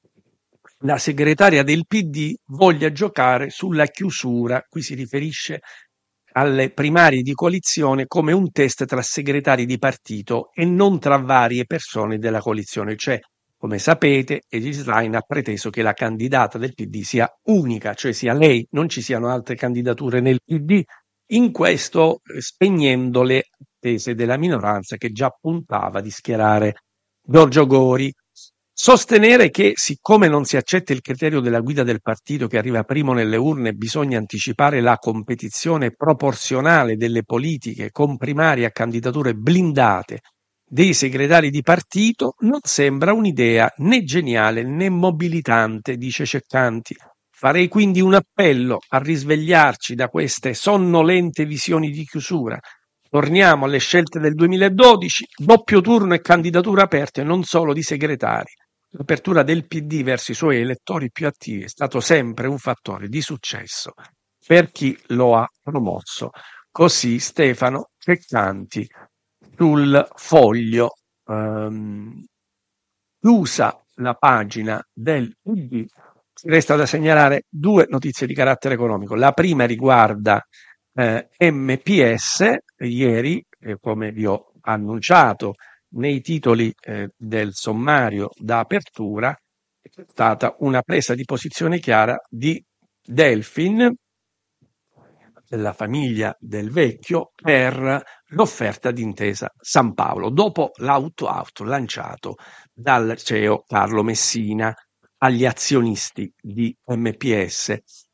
la segretaria del P D voglia giocare sulla chiusura, qui si riferisce alle primarie di coalizione come un test tra segretari di partito e non tra varie persone della coalizione, cioè come sapete, Edith Stein ha preteso che la candidata del P D sia unica, cioè sia lei, non ci siano altre candidature nel P D, in questo eh, spegnendo le attese della minoranza che già puntava di schierare Giorgio Gori. Sostenere che, siccome non si accetta il criterio della guida del partito che arriva primo nelle urne, bisogna anticipare la competizione proporzionale delle politiche con primarie a candidature blindate dei segretari di partito non sembra un'idea né geniale né mobilitante, dice Ceccanti. Farei quindi un appello a risvegliarci da queste sonnolente visioni di chiusura. Torniamo alle scelte del duemiladodici, doppio turno e candidature aperte non solo di segretari. L'apertura del P D verso i suoi elettori più attivi è stato sempre un fattore di successo per chi lo ha promosso. Così Stefano Ceccanti sul Foglio. Ehm, chiusa la pagina del P D, resta da segnalare due notizie di carattere economico. La prima riguarda eh, M P S. Ieri, eh, come vi ho annunciato nei titoli eh, del sommario d'apertura, c'è stata una presa di posizione chiara di Delfin, della famiglia Del Vecchio, per l'offerta di Intesa San Paolo, dopo l'auto-out lanciato dal C E O Carlo Messina agli azionisti di M P S.